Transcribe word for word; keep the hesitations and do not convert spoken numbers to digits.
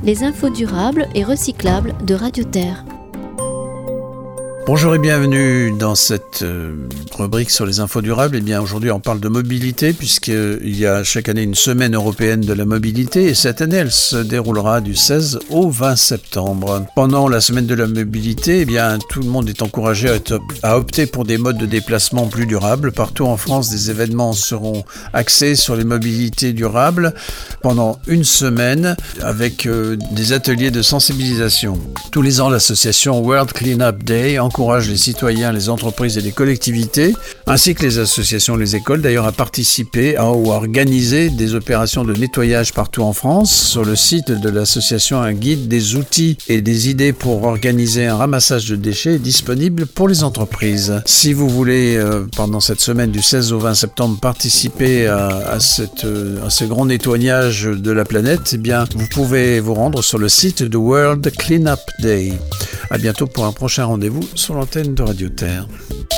les infos durables et recyclables de Radio Terre. Bonjour et bienvenue dans cette euh, rubrique sur les infos durables. Eh bien, aujourd'hui, on parle de mobilité puisqu'il y a chaque année une semaine européenne de la mobilité et cette année, elle se déroulera du seize au vingt septembre. Pendant la semaine de la mobilité, eh bien, tout le monde est encouragé à, op- à opter pour des modes de déplacement plus durables. Partout en France, des événements seront axés sur les mobilités durables pendant une semaine avec euh, des ateliers de sensibilisation. Tous les ans, l'association World Cleanup Day encourage les citoyens, les entreprises et les collectivités, ainsi que les associations et les écoles d'ailleurs, à participer à, ou à organiser des opérations de nettoyage partout en France. Sur le site de l'association, un guide des outils et des idées pour organiser un ramassage de déchets est disponible pour les entreprises. Si vous voulez, euh, pendant cette semaine du seize au vingt septembre, participer à, à, cette, euh, à ce grand nettoyage de la planète, eh bien, vous pouvez vous rendre sur le site de World Cleanup Day. À bientôt pour un prochain rendez-vous sur l'antenne de Radio Terre.